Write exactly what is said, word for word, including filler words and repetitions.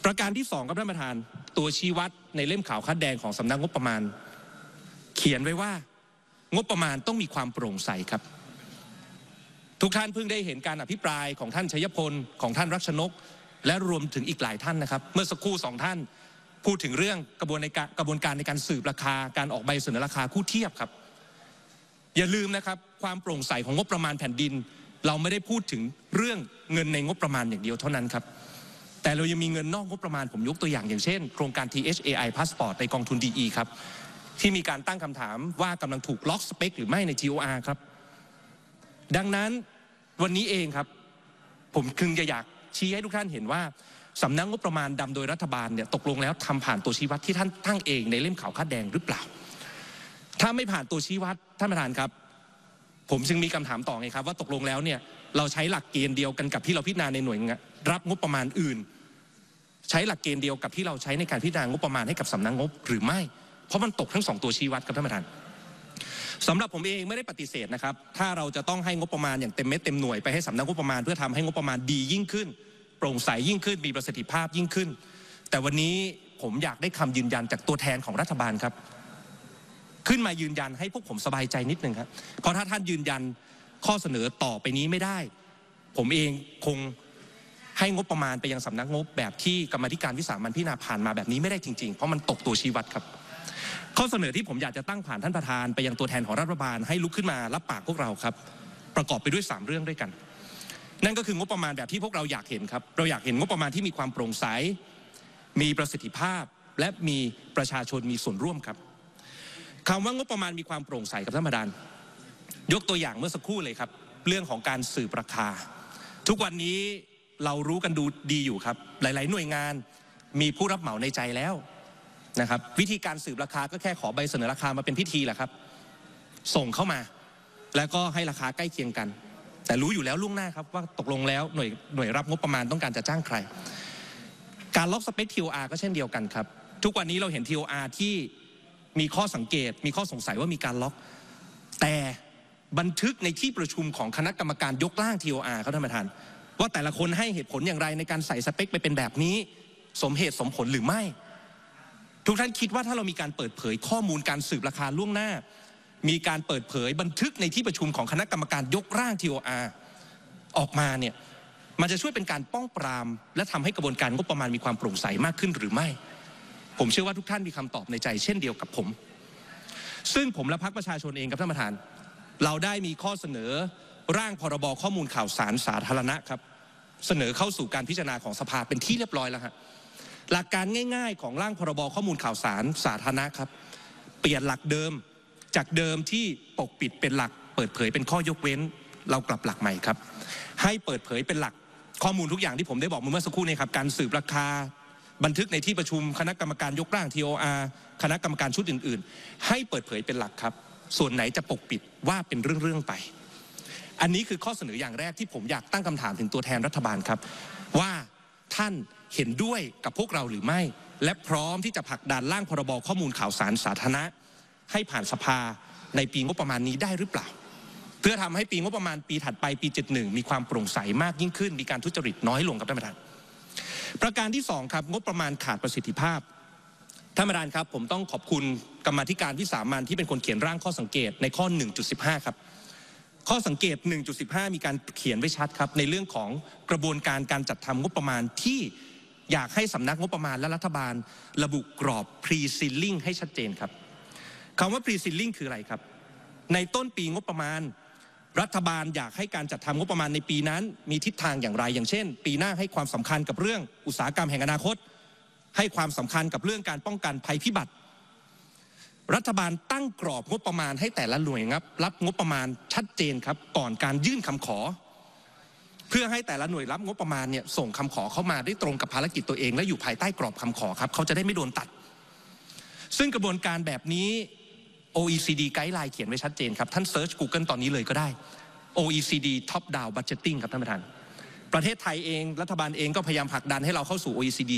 ประการที่สองครับท่านประธานตัวชี้วัดในเล่มขาวคัดแดงของสำนักงบประมาณเขียนไว้ว่างบประมาณต้องมีความโปร่งใสครับทุกท่านเพิ่งได้เห็นการอภิปรายของท่านชัยพลของท่านรัชนกและรวมถึงอีกหลายท่านนะครับเมื่อสักครู่สองท่านพูดถึงเรื่องกระบวนการกระบวนการในการสืบราคาการออกใบเสนอราคาคู่เทียบครับอย่าลืมนะครับความโปร่งใสของงบประมาณแผ่นดินเราไม่ได้พูดถึงเรื่องเงินในงบประมาณอย่างเดียวเท่านั้นครับแต่เรายังมีเงินนอกงบประมาณผมยกตัวอย่างอย่างเช่นโครงการ ที เอช เอ ไอ Passport ในกองทุน ดี อี ครับที่มีการตั้งคำถามว่ากำลังถูกล็อกสเปคหรือไม่ใน ที โอ อาร์ ครับดังนั้นวันนี้เองครับผมคึงจะอยากชี้ให้ทุกท่านเห็นว่าสำนักงบประมาณดำโดยรัฐบาลเนี่ยตกลงแล้วทำผ่านตัวชี้วัดที่ท่านตั้งเองในเล่มขาวคาดแดงหรือเปล่าถ้าไม่ผ่านตัวชี้วัดท่านประธานครับผมจึงมีคำถามต่อไงครับว่าตกลงแล้วเนี่ยเราใช้หลักเกณฑ์เดียวกันกับที่เราพิจารณาในหน่วยรับงบประมาณอื่นใช้หลักเกณฑ์เดียวกับที่เราใช้ในการพิจารณางบประมาณให้กับสำนักงบหรือไม่เพราะมันตกทั้งสองตัวชี้วัดครับท่านประธานสำหรับผมเองไม่ได้ปฏิเสธนะครับถ้าเราจะต้องให้งบประมาณอย่างเต็มเม็ดเต็มหน่วยไปให้สำนักงบประมาณเพื่อทำให้งบประมาณดียิ่งขึ้นโปร่งใสยิ่งขึ้นมีประสิทธิภาพยิ่งขึ้นแต่วันนี้ผมอยากได้คำยืนยันจากตัวแทนของรัฐบาลครับขึ้นมายืนยันให้พวกผมสบายใจนิดนึงครับเพราะถ้าท่านยืนยันข้อเสนอต่อไปนี้ไม่ได้ผมเองคงให้งบประมาณไปยังสำนักงบแบบที่กรรมาธิการวิสามัญพิจารณาผ่านมาแบบนี้ไม่ได้จริงๆเพราะมันตกตัวชี้วัดครับข้อเสนอที่ผมอยากจะตั้งผ่านท่านประธานไปยังตัวแทนของรัฐบาลให้ลุกขึ้นมารับปากพวกเราครับประกอบไปด้วยสามเรื่องด้วยกันนั่นก็คืองบประมาณแบบที่พวกเราอยากเห็นครับเราอยากเห็นงบประมาณที่มีความโปร่งใสมีประสิทธิภาพและมีประชาชนมีส่วนร่วมครับคำว่างบประมาณมีความโปร่งใสกับท่านประธานยกตัวอย่างเมื่อสักครู่เลยครับเรื่องของการสืบราคาทุกวันนี้เรารู้กันดูดีอยู่ครับหลายๆหน่วยงานมีผู้รับเหมาในใจแล้วนะครับวิธีการสืบราคาก็แค่ขอใบเสนอราคามาเป็นพิธีแหละครับส่งเข้ามาแล้วก็ให้ราคาใกล้เคียงกันแต่รู้อยู่แล้วล่วงหน้าครับว่าตกลงแล้วหน่วยหน่วยรับงบประมาณต้องการจะจ้างใครการล็อกสเปค ที โอ อาร์ ก็เช่นเดียวกันครับทุกวันนี้เราเห็น ที โอ อาร์ ที่มีข้อสังเกตมีข้อสงสัยว่ามีการล็อกแต่บันทึกในที่ประชุมของคณะกรรมการยกร่าง ที โอ อาร์ ครับท่านประธานว่าแต่ละคนให้เหตุผลอย่างไรในการใส่สเปคไปเป็นแบบนี้สมเหตุสมผลหรือไม่ทุกท่านคิดว่าถ้าเรามีการเปิดเผยข้อมูลการสืบราคาล่วงหน้ามีการเปิดเผยบันทึกในที่ประชุมของคณะกรรมการยกร่าง ที โอ อาร์ ออกมาเนี่ยมันจะช่วยเป็นการป้องปรามและทำให้กระบวนการงบประมาณมีความโปร่งใสมากขึ้นหรือไม่ผมเชื่อว่าทุกท่านมีคำตอบในใจเช่นเดียวกับผมซึ่งผมและพรรคประชาชนเองครับท่านประธานเราได้มีข้อเสนอร่างพรบข้อมูลข่าวสารสาธารณะครับเสนอเข้าสู่การพิจารณาของสภาเป็นที่เรียบร้อยแล้วฮะหลักการง่ายๆของร่างพรบข้อมูลข่าวสารสาธารณะครับเปลี่ยนหลักเดิมจากเดิมที่ปกปิดเป็นหลักเปิดเผยเป็นข้อยกเว้นเรากลับหลักใหม่ครับให้เปิดเผยเป็นหลักข้อมูลทุกอย่างที่ผมได้บอกเมื่อสักครู่นี้ครับการสืบราคาบันทึกในที่ประชุมคณะกรรมการยกร่าง ที โอ อาร์ คณะกรรมการชุดอื่นๆให้เปิดเผยเป็นหลักครับส่วนไหนจะปกปิดว่าเป็นเรื่องๆไปอันนี้คือข้อเสนออย่างแรกที่ผมอยากตั้งคำถามถึงตัวแทนรัฐบาลครับว่าท่านเห็นด้วยกับพวกเราหรือไม่และพร้อมที่จะผลักดันร่างพรบข้อมูลข่าวสารสาธารณะให้ผ่านสภาในปีงบประมาณนี้ได้หรือเปล่าเพื่อทำให้ปีงบประมาณปีถัดไปปีเจ็ดสิบเอ็ดมีความโปร่งใสมากยิ่งขึ้นมีการทุจริตน้อยลงครับท่านประธานประการที่สองครับงบประมาณขาดประสิทธิภาพท่านประธานครับผมต้องขอบคุณกรรมาธิการวิสามัญที่เป็นคนเขียนร่างข้อสังเกตในข้อ หนึ่งจุดสิบห้า ครับข้อสังเกต หนึ่งจุดสิบห้า มีการเขียนไว้ชัดครับในเรื่องของกระบวนการการจัดทำงบประมาณที่อยากให้สำนักงบประมาณและรัฐบาลระบุกรอบ pre-ceiling ให้ชัดเจนครับคำว่า pre-ceiling คืออะไรครับในต้นปีงบประมาณรัฐบาลอยากให้การจัดทำงบประมาณในปีนั้นมีทิศทางอย่างไรอย่างเช่นปีหน้าให้ความสำคัญกับเรื่องอุตสาหกรรมแห่งอนาคตให้ความสำคัญกับเรื่องการป้องกันภัยพิบัติรัฐบาลตั้งกรอบงบประมาณให้แต่ละหน่วยครับรับงบประมาณชัดเจนครับก่อนการยื่นคำขอเพื่อให้แต่ละหน่วยรับงบประมาณเนี่ยส่งคำขอเข้ามาได้ตรงกับภารกิจตัวเองและอยู่ภายใต้กรอบคำขอครับเขาจะได้ไม่โดนตัดซึ่งกระบวนการแบบนี้ โอ อี ซี ดี ไกด์ไลน์เขียนไว้ชัดเจนครับท่านเซิร์ช Google ตอนนี้เลยก็ได้ โอ อี ซี ดี Top Down Budgeting ครับท่านประธานประเทศไทยเองรัฐบาลเองก็พยายามผลักดันให้เราเข้าสู่ โอ อี ซี ดี